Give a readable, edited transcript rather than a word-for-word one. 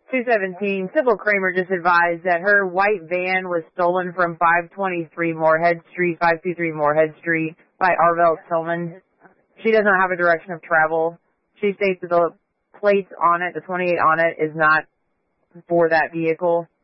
217, Sybil Kramer just advised that her white van was stolen from 523 Moorhead Street, 523 Moorhead Street by Arvell Tillman. She does not have a direction of travel. She states that the plates on it, the 28 on it, is not for that vehicle.